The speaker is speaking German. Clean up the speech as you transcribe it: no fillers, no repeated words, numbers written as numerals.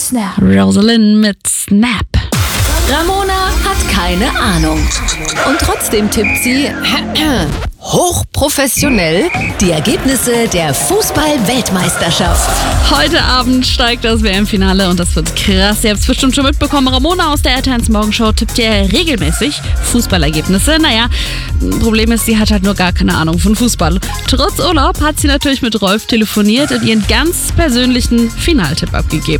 Snap. Rosalind mit Snap. Ramona hat keine Ahnung. Und trotzdem tippt sie hochprofessionell die Ergebnisse der Fußball-Weltmeisterschaft. Heute Abend steigt das WM-Finale und das wird krass. Ihr habt es bestimmt schon mitbekommen. Ramona aus der RTL Morgenshow tippt ja regelmäßig Fußballergebnisse. Naja, Problem ist, sie hat halt nur gar keine Ahnung von Fußball. Trotz Urlaub hat sie natürlich mit Rolf telefoniert und ihren ganz persönlichen Finaltipp abgegeben.